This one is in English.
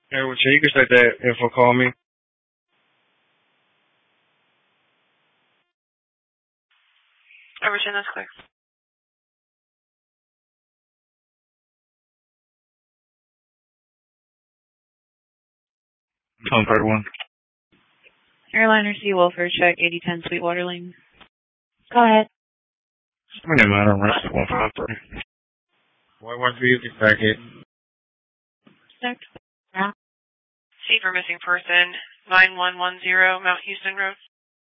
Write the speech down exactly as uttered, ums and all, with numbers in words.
Hey, well, you can take that info, call me. Overton, that's clear. Tom thirty-one. Airliner Sea Welfare Check, eighty ten Sweetwater Lane. Go ahead. My name is Adam Rest, one five three. White one three, back it. Check. Yeah. C for missing person, nine one one zero Mount Houston Road.